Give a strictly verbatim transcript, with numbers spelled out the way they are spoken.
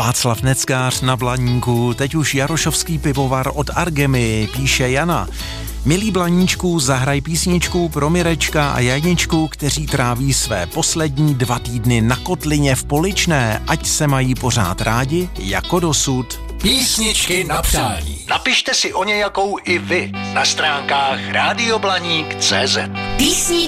Václav Neckář na Blaníku, teď už Jarošovský pivovar od Argemy, píše Jana. Milí Blaníčku, zahraj písničku pro Mirečka a Janičku, kteří tráví své poslední dva týdny na kotlině v Poličné, ať se mají pořád rádi jako dosud. Písničky na přání. Napište si o nějakou i vy na stránkách rádio blaník tečka cé zet. Písničky